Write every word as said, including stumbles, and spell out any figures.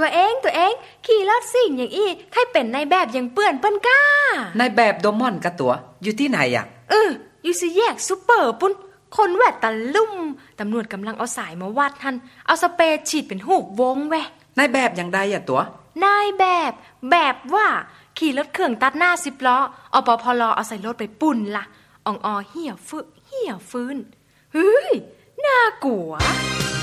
ตัวเองตัวเองขี่รถสิ่งอย่างอี้ใครเป็นนายแบบอย่างเปื้อนเปิ้นก้านายแบบโดมอนกะตัวอยู่ที่ไหนอ่ะเอออยู่สิแยกซุปเปอร์ปุ้นคนแวดตะลุ่มตำรวจกำลังเอาสายมาวัดทันเอาสเปรย์ฉีดเป็นหูกวงแวะนายแบบอย่างใดอ่ะตัวนายแบบแบบว่าขี่รถเครื่องตัดหน้าสิบล้ออปพลเอาใส่รถไปปุ่นล่ะอ่องอเหี่ยวฟื้นเหี่ยวฟื้นเฮ้ยน่ากลัว